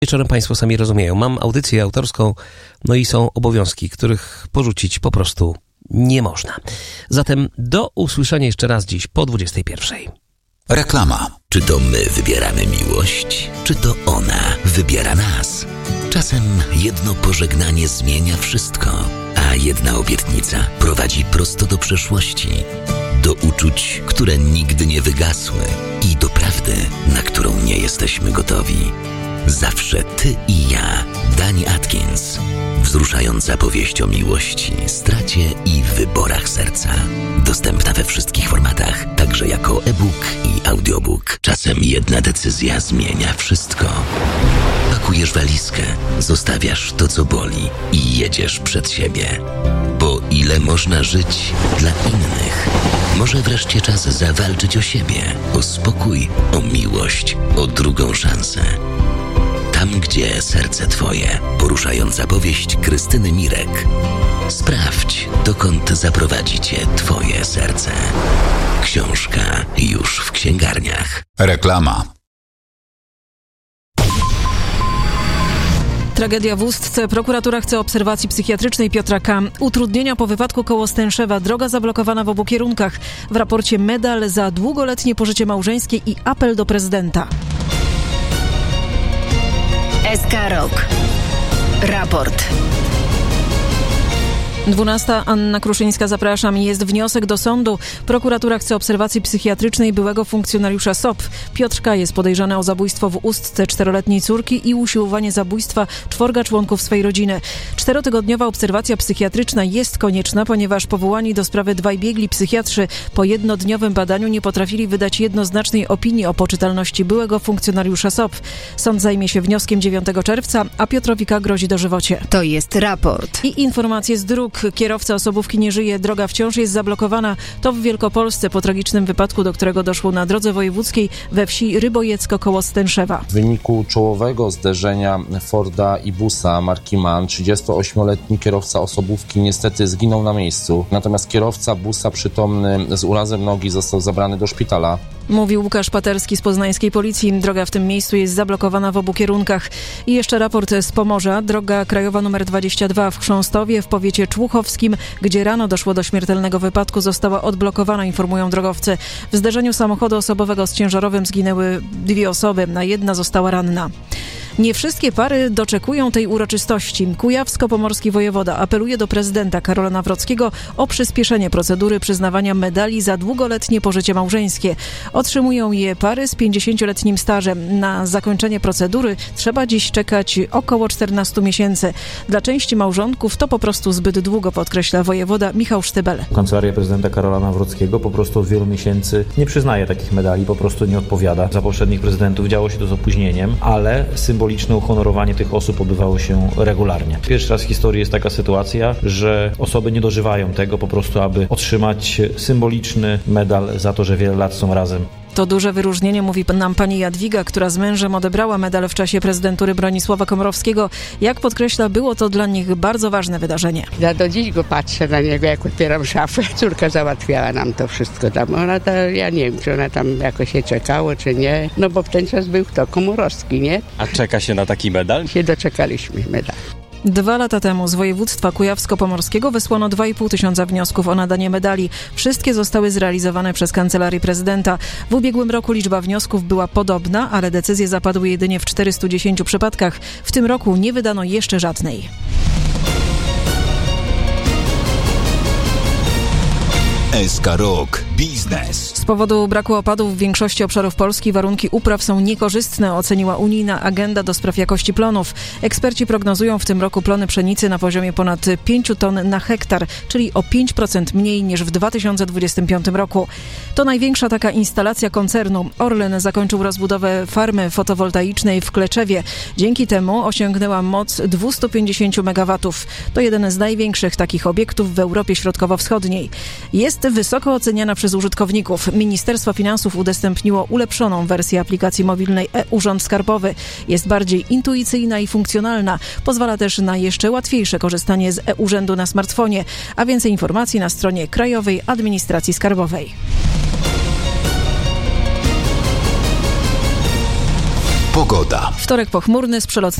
Wieczorem Państwo sami rozumieją. Mam audycję autorską, no i są obowiązki, których porzucić po prostu nie można. Zatem do usłyszenia jeszcze raz dziś po 21:00. Reklama. Czy to my wybieramy miłość, czy to ona wybiera nas? Czasem jedno pożegnanie zmienia wszystko, a jedna obietnica prowadzi prosto do przeszłości, do uczuć, które nigdy nie wygasły i do prawdy, na którą nie jesteśmy gotowi. Zawsze ty i ja. Dani Atkins. Wzruszająca powieść o miłości, stracie i wyborach serca. Dostępna we wszystkich formatach, także jako e-book i audiobook. Czasem jedna decyzja zmienia wszystko. Pakujesz walizkę, zostawiasz to, co boli i jedziesz przed siebie. Bo ile można żyć dla innych? Może wreszcie czas zawalczyć o siebie, o spokój, o miłość, o drugą szansę. Tam, gdzie serce twoje. Poruszająca powieść Krystyny Mirek. Sprawdź, dokąd zaprowadzi cię twoje serce. Książka już w księgarniach. Reklama. Tragedia w Ustce. Prokuratura chce obserwacji psychiatrycznej Piotra K. Utrudnienia po wypadku koło Stęszewa. Droga zablokowana w obu kierunkach. W raporcie medal za długoletnie pożycie małżeńskie i apel do prezydenta. SK Rok. Raport. 12:00. Anna Kruszyńska, zapraszam. Jest wniosek do sądu. Prokuratura chce obserwacji psychiatrycznej byłego funkcjonariusza SOP. Piotr K. jest podejrzany o zabójstwo w Ustce 4-letniej córki i usiłowanie zabójstwa 4 członków swej rodziny. 4-tygodniowa obserwacja psychiatryczna jest konieczna, ponieważ powołani do sprawy 2 biegli psychiatrzy po jednodniowym badaniu nie potrafili wydać jednoznacznej opinii o poczytalności byłego funkcjonariusza SOP. Sąd zajmie się wnioskiem 9 czerwca, a Piotrowi K. grozi dożywocie. To jest raport. I informacje z dróg. Kierowca osobówki nie żyje, droga wciąż jest zablokowana. To w Wielkopolsce po tragicznym wypadku, do którego doszło na drodze wojewódzkiej we wsi Rybojecko koło Stęszewa. W wyniku czołowego zderzenia Forda i busa marki MAN 38-letni kierowca osobówki niestety zginął na miejscu. Natomiast kierowca busa przytomny z urazem nogi został zabrany do szpitala. Mówił Łukasz Paterski z poznańskiej policji. Droga w tym miejscu jest zablokowana w obu kierunkach. I jeszcze raport z Pomorza. Droga krajowa nr 22 w Chrząstowie w powiecie człuchowskim, gdzie rano doszło do śmiertelnego wypadku, została odblokowana, informują drogowcy. W zderzeniu samochodu osobowego z ciężarowym zginęły 2 osoby, a 1 została ranna. Nie wszystkie pary doczekują tej uroczystości. Kujawsko-pomorski wojewoda apeluje do prezydenta Karola Nawrockiego o przyspieszenie procedury przyznawania medali za długoletnie pożycie małżeńskie. Otrzymują je pary z 50-letnim stażem. Na zakończenie procedury trzeba dziś czekać około 14 miesięcy. Dla części małżonków to po prostu zbyt długo, podkreśla wojewoda Michał Sztybel. Kancelaria prezydenta Karola Nawrockiego po prostu od wielu miesięcy nie przyznaje takich medali, po prostu nie odpowiada. Za poprzednich prezydentów działo się to z opóźnieniem, ale symboliczne uhonorowanie tych osób odbywało się regularnie. Pierwszy raz w historii jest taka sytuacja, że osoby nie dożywają tego po prostu, aby otrzymać symboliczny medal za to, że wiele lat są razem. To duże wyróżnienie, mówi nam pani Jadwiga, która z mężem odebrała medal w czasie prezydentury Bronisława Komorowskiego. Jak podkreśla, było to dla nich bardzo ważne wydarzenie. Ja do dziś go patrzę na niego, jak otwieram szafę. Córka załatwiała nam to wszystko tam. Ja nie wiem, czy ona tam jakoś się czekało, czy nie. No bo w ten czas był kto? Komorowski, nie? A czeka się na taki medal? Się doczekaliśmy medal. 2 lata temu z województwa kujawsko-pomorskiego wysłano 2,5 tysiąca wniosków o nadanie medali. Wszystkie zostały zrealizowane przez Kancelarię Prezydenta. W ubiegłym roku liczba wniosków była podobna, ale decyzje zapadły jedynie w 410 przypadkach. W tym roku nie wydano jeszcze żadnej. SK Rok Biznes. Z powodu braku opadów w większości obszarów Polski warunki upraw są niekorzystne, oceniła unijna agenda do spraw jakości plonów. Eksperci prognozują w tym roku plony pszenicy na poziomie ponad 5 ton na hektar, czyli o 5% mniej niż w 2025 roku. To największa taka instalacja koncernu. Orlen zakończył rozbudowę farmy fotowoltaicznej w Kleczewie. Dzięki temu osiągnęła moc 250 MW. To jeden z największych takich obiektów w Europie Środkowo-Wschodniej. Jest wysoko oceniana przez użytkowników. Ministerstwo Finansów udostępniło ulepszoną wersję aplikacji mobilnej e-Urząd Skarbowy. Jest bardziej intuicyjna i funkcjonalna. Pozwala też na jeszcze łatwiejsze korzystanie z e-Urzędu na smartfonie, a więcej informacji na stronie Krajowej Administracji Skarbowej. Pogoda. Wtorek pochmurny z przelotnymi